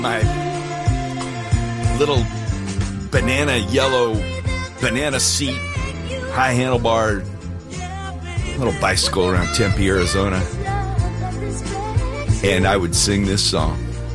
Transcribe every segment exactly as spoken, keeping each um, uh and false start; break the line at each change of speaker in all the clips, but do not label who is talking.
My little banana yellow banana seat, high handlebar, little bicycle around Tempe, Arizona. And I would sing this song.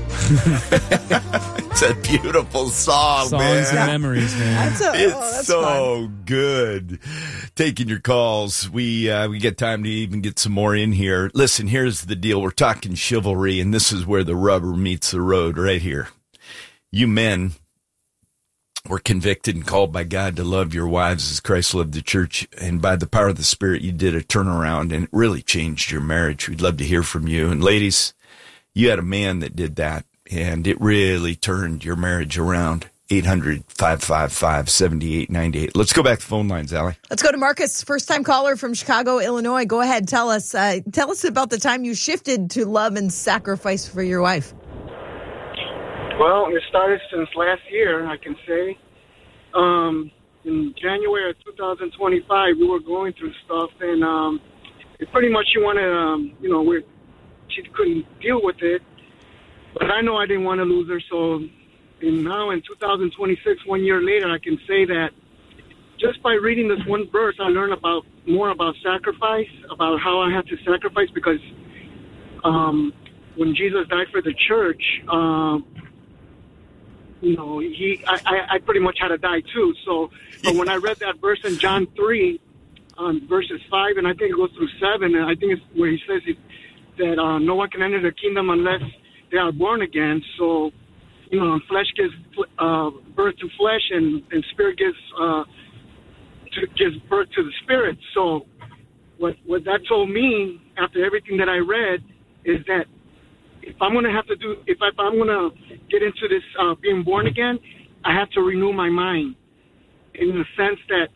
It's a beautiful song,
Songs
man.
and memories, man.
That's a,
It's
oh, that's
so
fun.
good. Taking your calls. We uh, we get time to even get some more in here. Listen, here's the deal. We're talking chivalry, and this is where the rubber meets the road right here. You men were convicted and called by God to love your wives as Christ loved the church, and by the power of the Spirit, you did a turnaround, and it really changed your marriage. We'd love to hear from you. And ladies, you had a man that did that, and it really turned your marriage around. eight hundred, five five five, seven eight nine eight. Let's go back to phone lines, Allie.
Let's go to Marcus, first-time caller from Chicago, Illinois. Go ahead, tell us. Uh, tell us about the time you shifted to love and sacrifice for your wife.
Well, it started since last year, I can say. Um, in January of two thousand twenty-five, we were going through stuff, and um, it pretty much she wanted, um, you know, we're, she couldn't deal with it. But I know I didn't want to lose her, so and now in two thousand twenty-six, one year later, I can say that just by reading this one verse, I learned about more about sacrifice, about how I have to sacrifice, because um, when Jesus died for the church, uh, you know, he I, I, I pretty much had to die too. So, but when I read that verse in John three, um, verses five, and I think it goes through seven, and I think it's where he says it, that uh, no one can enter the kingdom unless they are born again. So, you know, flesh gives uh, birth to flesh, and, and spirit gives uh, to, gives birth to the spirit. So, what what that told me after everything that I read is that if I'm going to have to do, if, I, if I'm going to get into this uh, being born again, I have to renew my mind in the sense that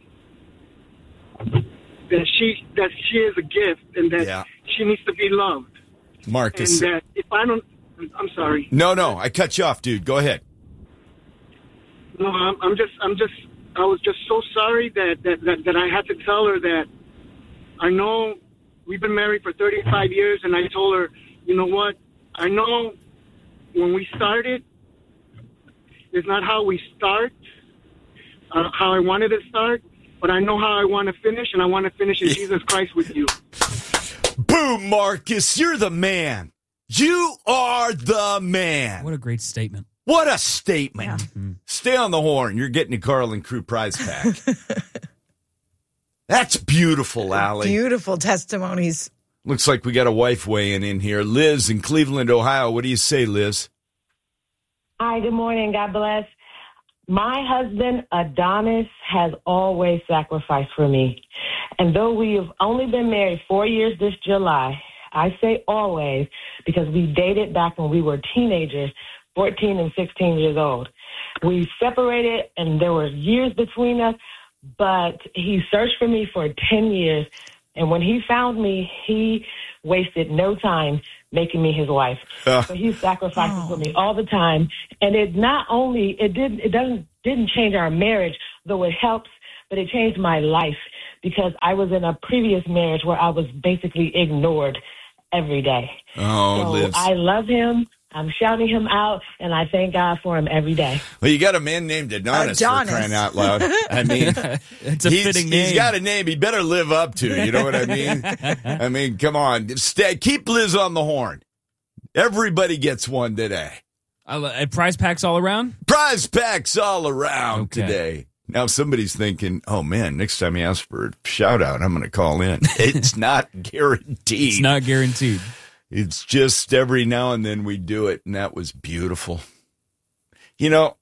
that she that she is a gift, and that
Yeah.
she needs to be loved.
Marcus.
And that if I don't, I'm sorry.
No, no, I cut you off, dude. Go ahead.
No, I'm, I'm just, I'm just, I was just so sorry that, that, that, that I had to tell her that I know we've been married for thirty-five years, and I told her, you know what, I know when we started, it's not how we start, uh, how I wanted to start, but I know how I want to finish, and I want to finish in Jesus Christ with you.
Boom, Marcus, you're the man. You are the man.
What a great statement.
What a statement.
Yeah.
Mm-hmm.
Stay on the horn. You're getting a Carlin Crew prize pack. That's beautiful, Allie.
Beautiful testimonies.
Looks like we got a wife weighing in here. Liz in Cleveland, Ohio. What do you say, Liz?
Hi, good morning. God bless. My husband, Adonis, has always sacrificed for me. And though we have only been married four years this July, I say always because we dated back when we were teenagers, fourteen and sixteen years old. We separated, and there were years between us, but he searched for me for ten years. And when he found me, he wasted no time making me his wife.
Uh.
So he sacrifices for me all the time. And it not only, it did, it doesn't, didn't change our marriage, though it helps, but it changed my life because I was in a previous marriage where I was basically ignored every day.
Oh,
so
Liz.
I love him. I'm shouting him out, and I thank God for him every day.
Well, you got a man named Adonis,
Adonis.
for crying out loud. I mean,
It's a
he's,
fitting name.
he's got a name he better live up to. You know what I mean? I mean, come on. Stay, keep Liz on the horn. Everybody gets one today.
I lo- uh, prize packs all around?
Prize packs all around
Okay.
today. Now, somebody's thinking, oh, man, next time he asks for a shout-out, I'm going to call in. It's not guaranteed.
It's not guaranteed.
It's just every now and then we do it, and that was beautiful. You know,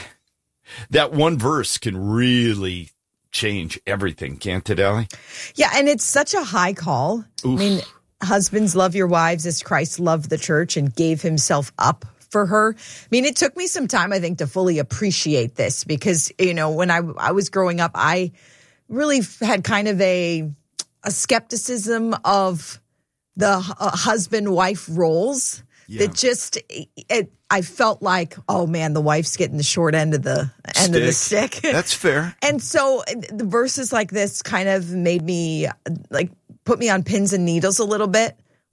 that one verse can really change everything, can't it, Allie?
Yeah, and it's such a high call.
Oof.
I mean, husbands, love your wives as Christ loved the church and gave himself up for her. I mean, it took me some time, I think, to fully appreciate this because, you know, when I, I was growing up, I really had kind of a, a skepticism of the uh, husband-wife roles
Yeah.
that just, it, I felt like, oh man, the wife's getting the short end of the end of the stick.
That's fair.
And so the verses like this kind of made me, like, put me on pins and needles a little bit.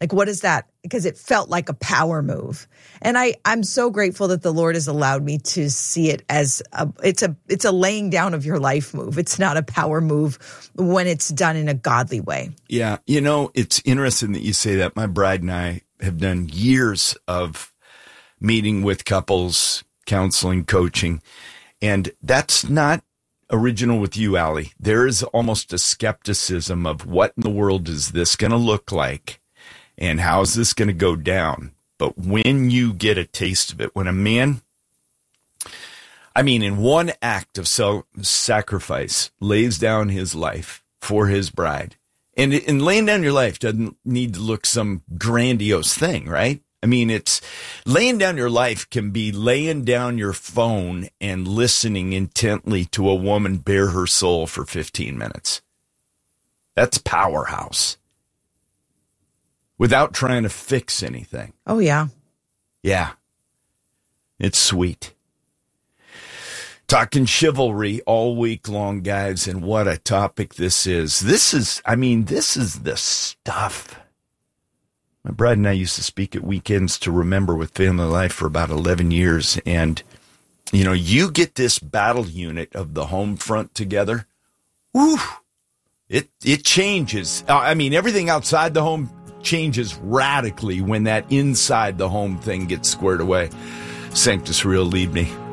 Like, what is that? Because it felt like a power move. And I, I'm so grateful that the Lord has allowed me to see it as a, it's a, it's a laying down of your life move. It's not a power move when it's done in a godly way.
Yeah. You know, it's interesting that you say that. My bride and I have done years of meeting with couples, counseling, coaching, and that's not original with you, Allie. There is almost a skepticism of what in the world is this going to look like and how is this going to go down? But when you get a taste of it, when a man, I mean, in one act of self-sacrifice, lays down his life for his bride, and, and laying down your life doesn't need to look some grandiose thing, right? I mean, it's laying down your life can be laying down your phone and listening intently to a woman bare her soul for fifteen minutes. That's powerhouse. Without trying to fix anything.
Oh, yeah.
Yeah. It's sweet. Talking chivalry all week long, guys, and what a topic this is. This is, I mean, this is the stuff. My bride and I used to speak at weekends to Remember with Family Life for about eleven years. And, you know, you get this battle unit of the home front together. Woo! It, it changes. I mean, everything outside the home changes radically when that inside the home thing gets squared away. Sanctus Real, lead me.